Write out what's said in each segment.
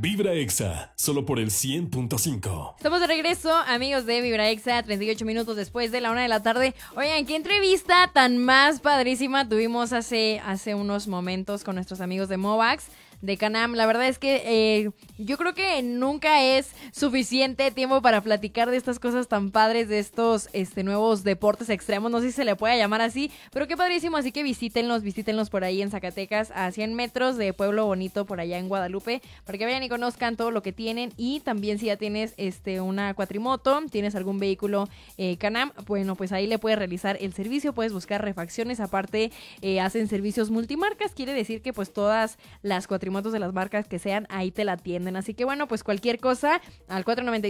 Vibra Exa, solo por el 100.5. Estamos de regreso, amigos de Vibra Exa, 38 minutos después de la 1 de la tarde. Oigan, qué entrevista tan más padrísima tuvimos hace unos momentos con nuestros amigos de Movax, de Canam. La verdad es que yo creo que nunca es suficiente tiempo para platicar de estas cosas tan padres, de estos nuevos deportes extremos, no sé si se le puede llamar así, pero qué padrísimo, así que visítenlos por ahí en Zacatecas, a 100 metros de Pueblo Bonito, por allá en Guadalupe, para que vayan y conozcan todo lo que tienen. Y también si ya tienes una cuatrimoto, tienes algún vehículo Canam, bueno, pues ahí le puedes realizar el servicio, puedes buscar refacciones, aparte hacen servicios multimarcas, quiere decir que pues todas las cuatrimotos de las marcas que sean, ahí te la atienden. Así que bueno, pues cualquier cosa al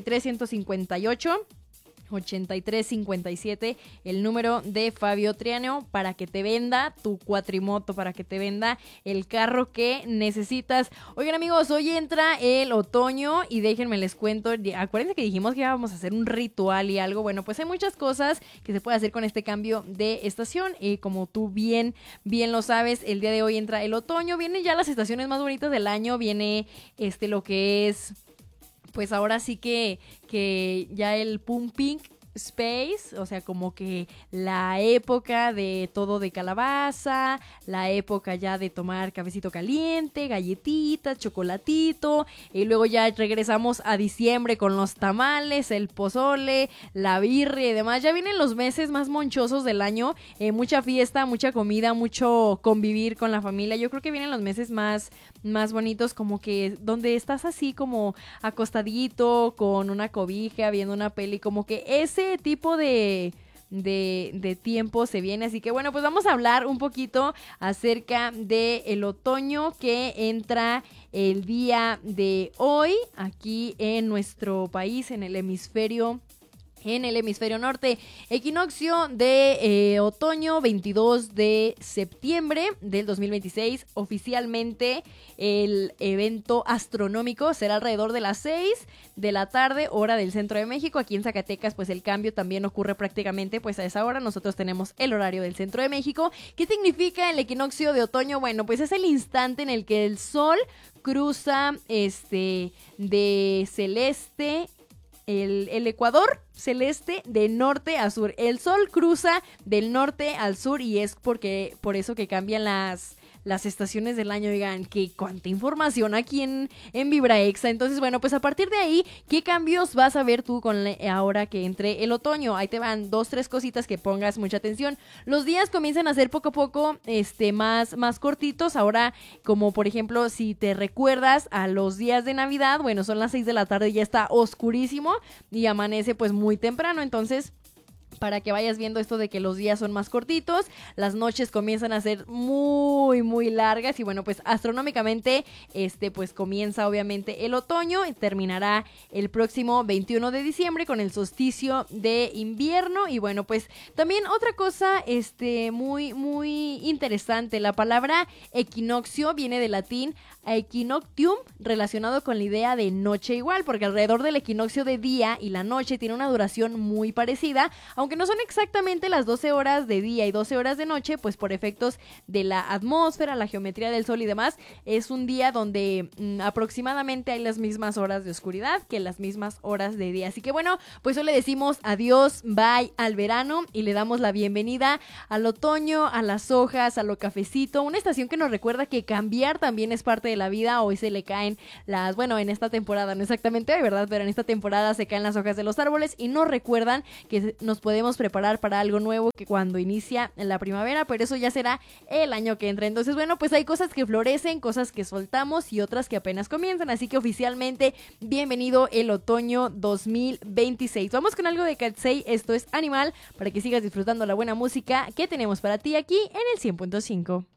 493-158-8357, el número de Fabio Triano, para que te venda tu cuatrimoto, para que te venda el carro que necesitas. Oigan, amigos, hoy entra el otoño y déjenme les cuento, acuérdense que dijimos que íbamos a hacer un ritual y algo. Bueno, pues hay muchas cosas que se puede hacer con este cambio de estación, como tú bien lo sabes, el día de hoy entra el otoño, vienen ya las estaciones más bonitas del año, viene lo que es, pues ahora sí que ya el pumping space, o sea, como que la época de todo de calabaza, la época ya de tomar cafecito caliente, galletitas, chocolatito, y luego ya regresamos a diciembre con los tamales, el pozole, la birria y demás. Ya vienen los meses más monchosos del año, mucha fiesta, mucha comida, mucho convivir con la familia. Yo creo que vienen los meses más bonitos, como que donde estás así como acostadito con una cobija viendo una peli, como que ese tipo de tiempo se viene. Así que bueno, pues vamos a hablar un poquito acerca de el otoño que entra el día de hoy aquí en nuestro país, en el hemisferio norte. Equinoccio de otoño, 22 de septiembre del 2026. Oficialmente el evento astronómico será alrededor de las 6 de la tarde, hora del centro de México. Aquí en Zacatecas, pues el cambio también ocurre prácticamente pues a esa hora. Nosotros tenemos el horario del centro de México. ¿Qué significa el equinoccio de otoño? Bueno, pues es el instante en el que el sol cruza de celeste, el ecuador celeste de norte a sur. El sol cruza del norte al sur y es por eso que cambian las estaciones del año. Oigan, que cuánta información aquí en Vibra Exa. Entonces, bueno, pues a partir de ahí, ¿qué cambios vas a ver tú ahora que entre el otoño? Ahí te van 2-3 cositas que pongas mucha atención. Los días comienzan a ser poco a poco más cortitos. Ahora, como por ejemplo, si te recuerdas a los días de Navidad, bueno, son las 6 de la tarde y ya está oscurísimo y amanece pues muy temprano. Entonces, para que vayas viendo esto de que los días son más cortitos, las noches comienzan a ser muy, muy largas y bueno, pues astronómicamente, pues comienza obviamente el otoño y terminará el próximo 21 de diciembre con el solsticio de invierno. Y bueno, pues también otra cosa, muy, muy interesante, la palabra equinoccio viene del latín equinoctium, relacionado con la idea de noche igual, porque alrededor del equinoccio de día y la noche tiene una duración muy parecida, aunque no son exactamente las 12 horas de día y 12 horas de noche, pues por efectos de la atmósfera, la geometría del sol y demás, es un día donde aproximadamente hay las mismas horas de oscuridad que las mismas horas de día. Así que bueno, pues hoy le decimos adiós, bye al verano y le damos la bienvenida al otoño, a las hojas, a lo cafecito, una estación que nos recuerda que cambiar también es parte de la vida. Hoy se le caen en esta temporada, no exactamente hoy, ¿verdad? Pero en esta temporada se caen las hojas de los árboles y nos recuerdan que nos podemos preparar para algo nuevo que cuando inicia la primavera, pero eso ya será el año que entra. Entonces, bueno, pues hay cosas que florecen, cosas que soltamos y otras que apenas comienzan, así que oficialmente bienvenido el otoño 2026. Vamos con algo de Katsei, esto es Animal, para que sigas disfrutando la buena música que tenemos para ti aquí en el 100.5.